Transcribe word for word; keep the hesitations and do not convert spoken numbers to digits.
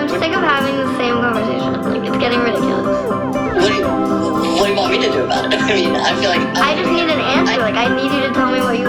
sick of having the same conversation. Like, it's getting ridiculous. What do you, what do you want me to do about it? I mean, I feel like... I just need an answer. Like, I need you to tell me what you